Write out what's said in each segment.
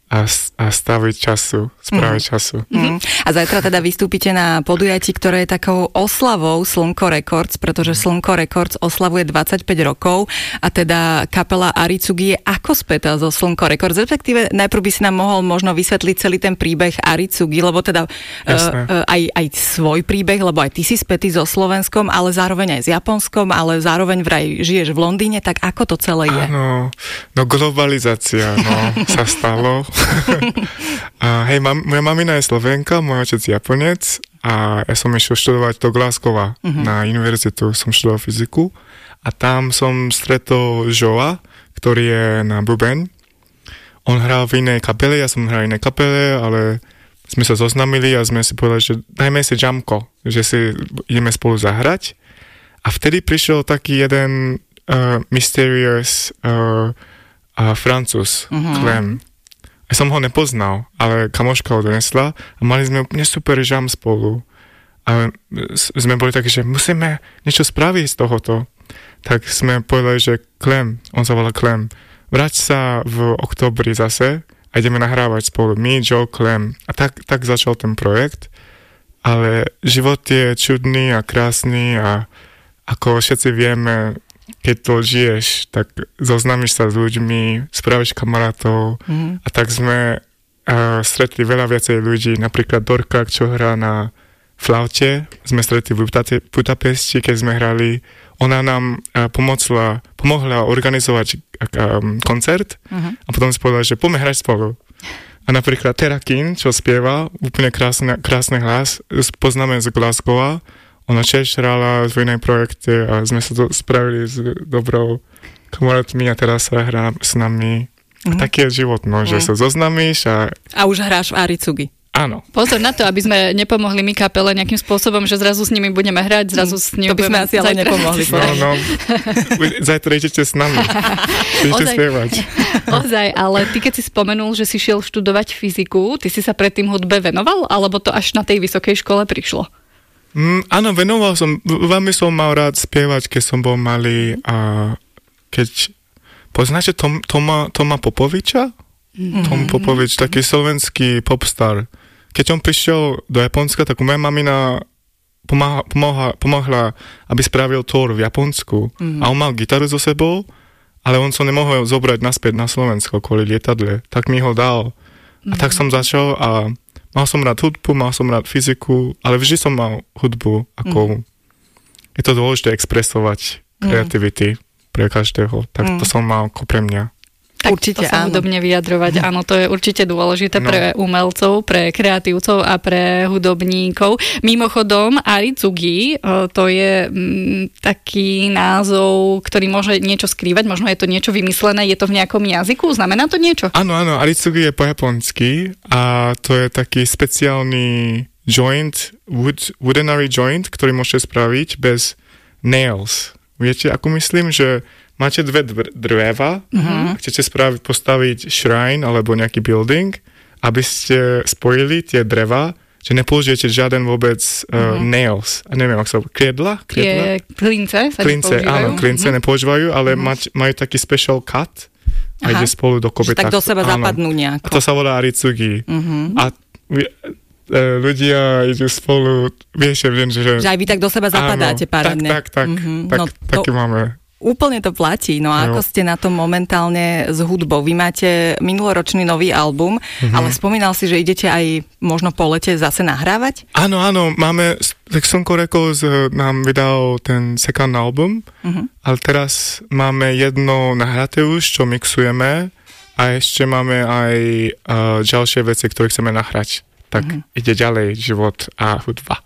a správe času. A zajtra teda vystúpite na podujatí, ktoré je takou oslavou Slnko Records, pretože Slnko Records oslavuje 25 rokov a teda kapela Aritsugi je ako spätá zo Slnko Records, respektíve najprv by si nám mohol možno vysvetliť celý ten príbeh Aritsugi, lebo teda aj svoj príbeh, lebo aj ty si spätý so Slovenskom, ale zároveň aj s Japonskom, ale zároveň vraj žiješ v Londýne, tak ako to celé je? Áno, no globalizácia, sa stalo. Hej, moja mamina je Slovenka, môj otec je Japonec a ja som išiel študovať do Glasgowa na univerzitu, som študoval fyziku a tam som stretol Joa, ktorý je na bubeň. On hral v inej kapele, ja som hral v inej kapele, ale sme sa zoznamili a sme si povedali, že dajme si jamko, že si ideme spolu zahrať. A vtedy prišiel taký jeden mysterious Francúz, Clem. Ja som ho nepoznal, ale kamoška ho donesla a mali sme úplne super jam spolu. A sme boli takí, že musíme niečo spraviť z tohoto. Tak sme povedali, že Clem, on sa volá Clem, vrať sa v októbri zase a ideme nahrávať spolu. My, Joe, Clem. A tak začal ten projekt. Ale život je čudný a krásny a ako všetci vieme, keď to žiješ, tak zoznámiš sa s ľuďmi, spravíš kamarátov a tak sme stretli veľa viacej ľudí, napríklad Dorka, čo hrá na flaute, sme stretli v Budapešti, keď sme hrali. Ona nám pomohla organizovať koncert a potom si povedala, že poďme hrať spolu. A napríklad Terakin, čo spieva, úplne krásny hlas, poznáme z Glasgowa. Ona tiež hrala v inej projekte a sme sa to spravili s dobrou kamarátmi a teraz sa hrá s nami. A tak je život, že sa zoznámiš a... A už hráš v Aritsugi. Áno. Pozor na to, aby sme nepomohli my kapele nejakým spôsobom, že zrazu s nimi budeme hrať, zrazu s nimi to by sme asi ale nepomohli. Zajtra idete s nami. Idete spievať. Ozaj, ale ty keď si spomenul, že si šiel študovať fyziku, ty si sa predtým hudbe venoval, alebo to až na tej vysokej škole prišlo? Áno, venoval som, veľmi som mal rád spievať, keď som bol malý a keď poznáte Toma Popoviča? Tom Popovič, taký slovenský popstar. Keď on prišiel do Japonska, tak moja mamina pomohla, aby spravil tour v Japonsku. A on mal gitaru so sebou, ale on sa nemohol zobrať naspäť na Slovensko kvôli lietadle. Tak mi ho dal. A tak som začal a mal som rád hudbu, mal som rád fyziku, ale vždy som mal hudbu, ako je to dôležité expresovať kreativity pre každého. Tak to som mal ako pre mňa. Tak určite, to sa hudobne vyjadrovať, áno, to je určite dôležité pre umelcov, pre kreatívcov a pre hudobníkov. Mimochodom, Aritsugi, to je taký názov, ktorý môže niečo skrývať, možno je to niečo vymyslené, je to v nejakom jazyku, znamená to niečo? Áno, Aritsugi je po japonsky a to je taký speciálny joint, woodenary joint, ktorý môžete spraviť bez nails. Viete, ako myslím, že máte dve dreva, chcete postaviť shrine alebo nejaký building, aby ste spojili tie dreva, že nepoužijete žiaden vôbec nails. A neviem, ako sa kriedla? Klince sa nepoužívajú. Áno, klince nepoužívajú, ale majú taký special cut a ide spolu dokopy. Tak do seba zapadnú nejako. A to sa volá Aritsugi. A ľudia idú spolu, vieš, že... Že aj vy tak do seba zapadáte parádne. Tak. Taký máme... Úplne to platí. No a ako ste na tom momentálne s hudbou? Vy máte minuloročný nový album, ale spomínal si, že idete aj možno po lete zase nahrávať? Áno, máme, Slnko Records nám vydal ten second album, ale teraz máme jedno nahraté už, čo mixujeme a ešte máme aj ďalšie veci, ktoré chceme nahrať. Tak ide ďalej život a hudba.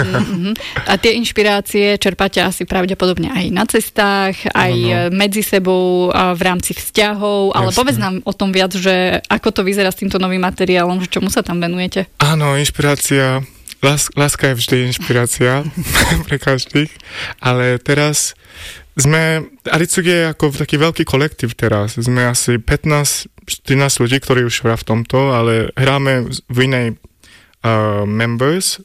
A tie inšpirácie čerpáte asi pravdepodobne aj na cestách, aj medzi sebou v rámci vzťahov, ale povedz nám o tom viac, že ako to vyzerá s týmto novým materiálom, že čomu sa tam venujete? Áno, inšpirácia, láska je vždy inšpirácia pre každých, ale teraz Aritsugi je ako taký veľký kolektív teraz, sme asi 15-13 ľudí, ktorí už hrá v tomto, ale hráme v inej members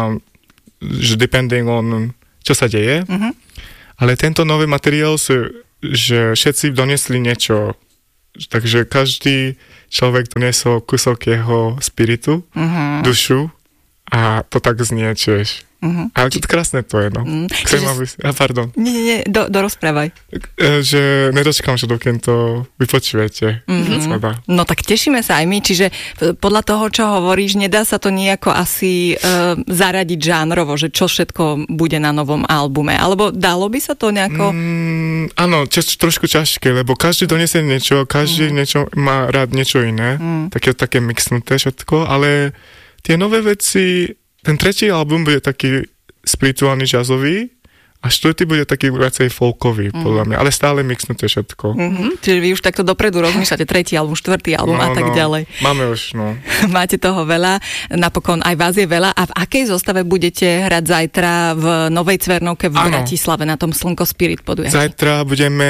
že depending on čo sa deje. Ale tento nový materiál že všetci donesli niečo. Takže každý človek donesol kúsok jeho spiritu, dušu a to tak znie tiež. Ale krásne to je, no. Pardon. Nie, dorozprávaj. Že nedočkám, že dokým to vypočujete. No tak tešíme sa aj my, čiže podľa toho, čo hovoríš, nedá sa to nejako asi zaradiť žánrovo, že čo všetko bude na novom albume, alebo dalo by sa to nejako? Áno, trošku ťažké, lebo každý donesie niečo, každý niečo má rád niečo iné, také mixnuté všetko, ale tie nové veci, ten tretí album bude taký spirituálny jazzový a štvrtý bude taký viacej folkový, podľa mňa, ale stále mixnuté všetko. Čiže vy už takto dopredu rozmýšľate tretí album, štvrtý album a tak ďalej. Máme už, no. Máte toho veľa, napokon aj vás je veľa. A v akej zostave budete hrať zajtra v Novej Cvernovke v Bratislave na tom Slnko Spirit podujatí? Zajtra budeme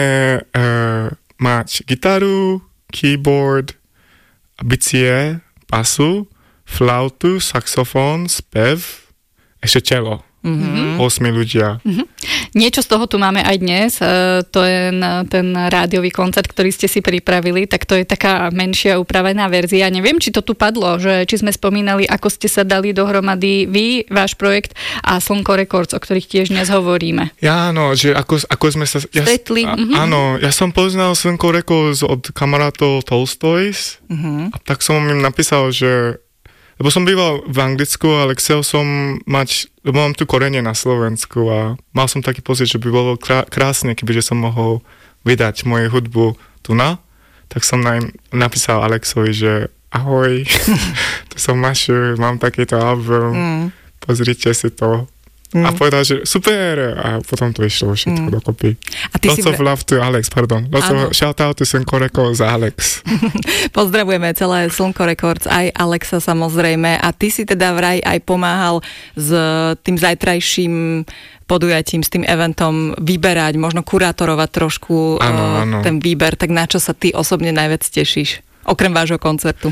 mať gitaru, keyboard, bicie, basu, flautu, saxofón, spev, ešte čelo. 8 ľudia. Niečo z toho tu máme aj dnes, to je ten rádiový koncert, ktorý ste si pripravili, tak to je taká menšia upravená verzia. Neviem, či to tu padlo, že či sme spomínali, ako ste sa dali dohromady vy, váš projekt a Slnko Records, o ktorých tiež dnes hovoríme. Ja, áno, že ako sme sa... Stretli. Áno, ja som poznal Slnko Records od kamarátov Tolstoys a tak som im napísal, že lebo som býval v Anglicku, ale chcel som mať, lebo mám tu korene na Slovensku a mal som taký pocit, že by bolo krásne, kebyže som mohol vydať moju hudbu tu tak som napísal Alexovi, že ahoj, tu som Mašu, mám takýto album, pozrite si to. A povedal, že super, a potom to išlo všetko dokopy. Lots of love to Alex, pardon. Lots of shout out to Slnko Records a Alex. Pozdravujeme celé Slnko Records, aj Alexa samozrejme. A ty si teda vraj aj pomáhal s tým zajtrajším podujatím, s tým eventom vyberať, možno kurátorovať trošku ten výber. Tak na čo sa ty osobne najviac tešíš? Okrem vášho koncertu.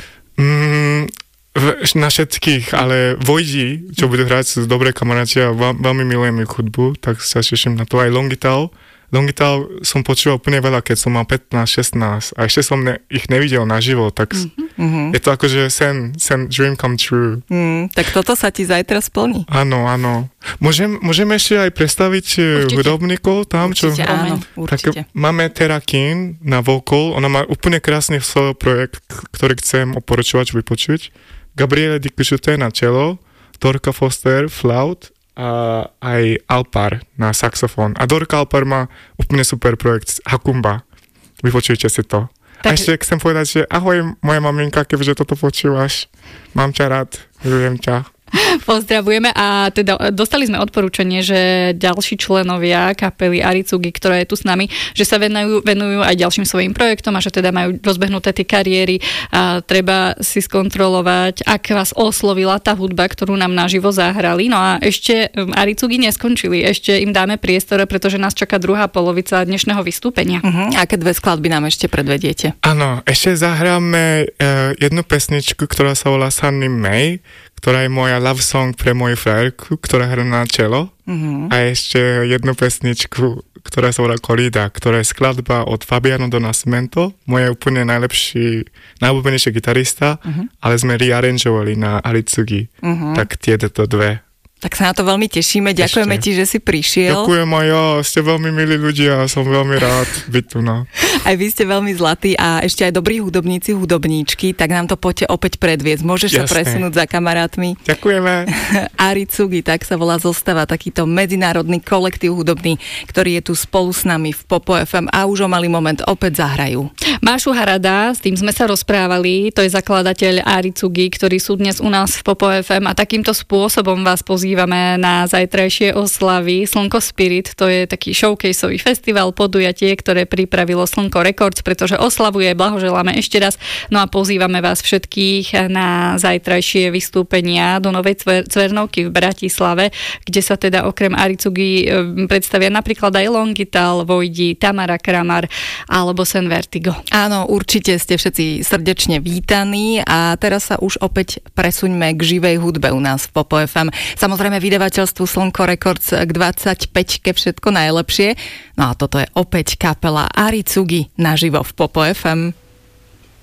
Na všetkých, ale Vojdi, čo budú hrať, sú dobré kamaráti a veľmi milujem ich hudbu, tak sa teším na to. Aj Longital som počúval úplne veľa, keď som mal 15, 16 a ešte som ich nevidel naživo, tak je to akože sen, dream come true. Tak toto sa ti zajtra splní. Áno. Môžeme ešte aj predstaviť hudobníkov tam, určite, áno, určite. Tak máme Tera King na vocal, ona má úplne krásny solo projekt, ktorý chcem oporučovať, vypočuť. Gabriele Di Cusciute na čelo, Dorka Foster, flaut a aj Alpar na saxofón. A Dorka Alpar má úplne super projekt Hakumba. Vypočujte si to. Tak... A ešte chcem povedať, že ahoj moja maminka, keďže toto počúvaš. Mám ťa rád, milujem ťa. Pozdravujeme a teda dostali sme odporúčanie, že ďalší členovia kapely Aritsugi, ktorá je tu s nami, že sa venujú aj ďalším svojim projektom a že teda majú rozbehnuté tie kariéry a treba si skontrolovať, ak vás oslovila tá hudba, ktorú nám naživo zahrali. No a ešte Aritsugi neskončili, ešte im dáme priestor, pretože nás čaká druhá polovica dnešného vystúpenia. Aké dve skladby nám ešte predvediete? Áno, ešte zahráme jednu pesničku, ktorá sa volá Sunny May, ktorá je moja love song pre moju frajerku, ktorá hrá na čelo. A ešte jednu pesničku, ktorá sa volá Corrida, ktorá je skladba od Fabiano do Nascimento, moje úplne najobľúbenejšie gitarista, ale sme rearrangeovali na Aritsugi. Tak tieto dve. Tak sa na to veľmi tešíme. Ďakujeme ti, že si prišiel. Ďakujem aj ja. Ste veľmi milí ľudia. Som veľmi rád byť tu. Aj vy ste veľmi zlatí a ešte aj dobrí hudobníci, hudobníčky. Tak nám to poďte opäť predviesť. Môžeš sa presunúť za kamarátmi. Ďakujeme. Aritsugi, tak sa volá zostava. Takýto medzinárodný kolektív hudobný, ktorý je tu spolu s nami v Popo FM a už o malý moment opäť zahrajú. Mášu Harada, s tým sme sa rozprávali. To je zakladateľ Aritsugi, ktorí sú dnes u nás v Popo FM a takýmto spôsobom vás pozývame na zajtrajšie oslavy Slnko Spirit. To je taký showcaseový festival, podujatie, ktoré pripravilo Slnko Records, pretože oslavuje, blahoželáme ešte raz. No a pozývame vás všetkých na zajtrajšie vystúpenia do Novej Cvernovky v Bratislave, kde sa teda okrem Aritsugi predstavia napríklad aj Longital, Vojdi, Tamara Kramar alebo Sen Vertigo. Áno, určite ste všetci srdečne vítaní a teraz sa už opäť presuňme k živej hudbe u nás v Popo FM. Samozrejme vydavateľstvu Slnko Records k 25-ke všetko najlepšie. No a toto je opäť kapela Aritsugi naživo v Popo FM.